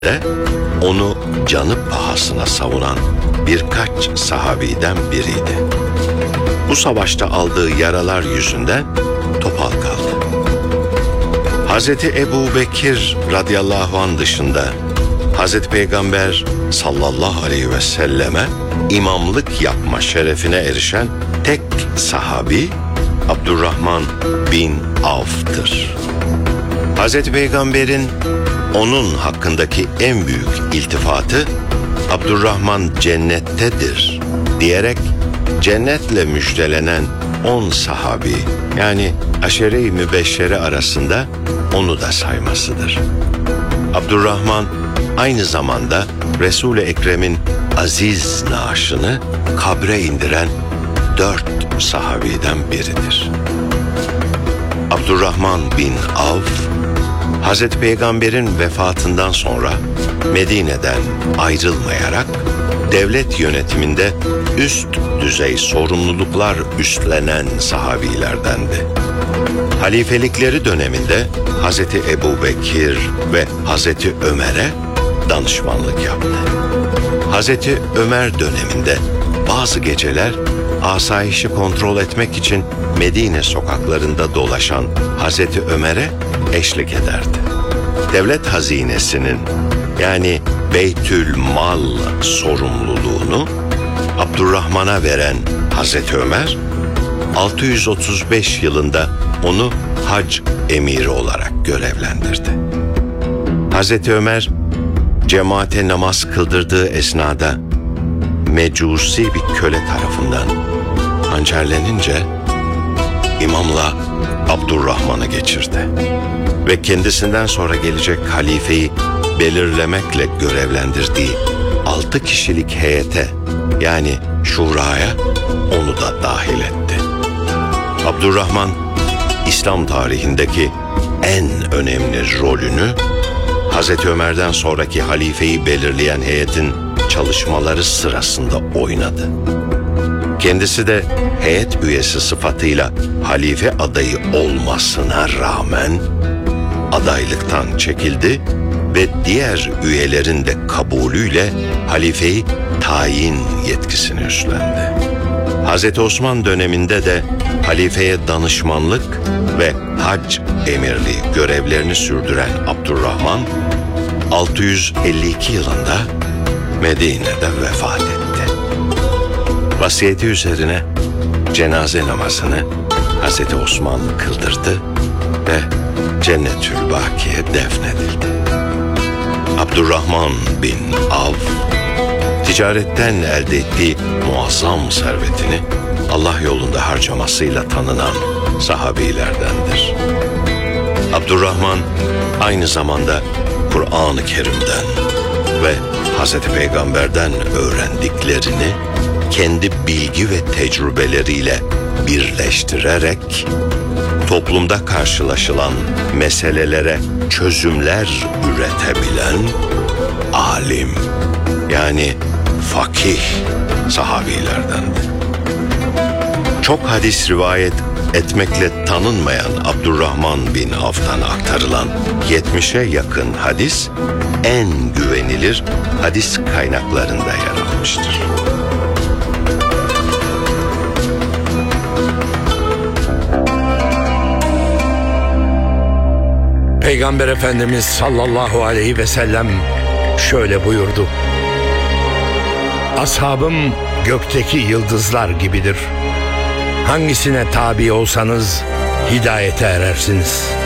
de onu canı pahasına savunan birkaç sahabiden biriydi. Bu savaşta aldığı yaralar yüzünden topal kaldı. Hazreti Ebu Bekir radıyallahu anh dışında Hazreti Peygamber sallallahu aleyhi ve selleme imamlık yapma şerefine erişen tek sahabi Abdurrahman bin Avf'tır. Hazreti Peygamber'in onun hakkındaki en büyük iltifatı Abdurrahman cennettedir diyerek cennetle müjdelenen 10 sahabi yani aşere-i mübeşşere arasında onu da saymasıdır. Abdurrahman aynı zamanda Resul-i Ekrem'in aziz naaşını kabre indiren 4 sahabiden biridir. Abdurrahman bin Avf, Hazreti Peygamber'in vefatından sonra Medine'den ayrılmayarak devlet yönetiminde üst düzey sorumluluklar üstlenen sahabilerdendi. Halifelikleri döneminde Hazreti Ebu Bekir ve Hazreti Ömer'e danışmanlık yaptı. Hazreti Ömer döneminde bazı geceler asayişi kontrol etmek için Medine sokaklarında dolaşan Hazreti Ömer'e eşlik ederdi. Devlet hazinesinin yani Beytül Mal sorumluluğunu Abdurrahman'a veren Hazreti Ömer, 635 yılında onu hac emiri olarak görevlendirdi. Hazreti Ömer, cemaate namaz kıldırdığı esnada mecusi bir köle tarafından hançerlenince imamla Abdurrahman'ı geçirdi ve kendisinden sonra gelecek halifeyi belirlemekle görevlendirdiği 6 kişilik heyete yani şuraya onu da dahil etti. Abdurrahman, İslam tarihindeki en önemli rolünü Hazreti Ömer'den sonraki halifeyi belirleyen heyetin çalışmaları sırasında oynadı. Kendisi de heyet üyesi sıfatıyla halife adayı olmasına rağmen adaylıktan çekildi ve diğer üyelerin de kabulüyle halifeyi tayin yetkisini üstlendi. Hazreti Osman döneminde de halifeye danışmanlık ve hac emirliği görevlerini sürdüren Abdurrahman 652 yılında Medine'de vefat etti. Vasiyeti üzerine cenaze namazını Hazreti Osman kıldırdı ve Cennetül Baki'ye defnedildi. Abdurrahman bin Avf, ticaretten elde ettiği muazzam servetini Allah yolunda harcamasıyla tanınan sahabilerdendir. Abdurrahman aynı zamanda Kur'an-ı Kerim'den ve Hazreti Peygamber'den öğrendiklerini kendi bilgi ve tecrübeleriyle birleştirerek toplumda karşılaşılan meselelere çözümler üretebilen alim yani fakih sahabilerdendi. Çok hadis rivayet etmekle tanınmayan Abdurrahman bin Avf'tan aktarılan 70'e yakın hadis en güvenilir hadis kaynaklarında yer almıştır. Peygamber Efendimiz sallallahu aleyhi ve sellem şöyle buyurdu: Ashabım gökteki yıldızlar gibidir. Hangisine tabi olsanız hidayete erersiniz.